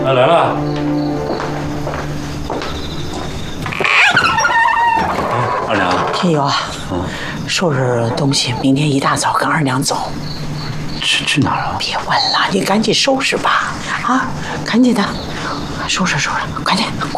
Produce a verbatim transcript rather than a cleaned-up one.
他来了。二娘， 天佑啊， 嗯， 收拾东西，明天一大早跟二娘走。 去去哪儿啊？ 别问了，你赶紧收拾吧，啊，赶紧的，收拾收拾，快点，快。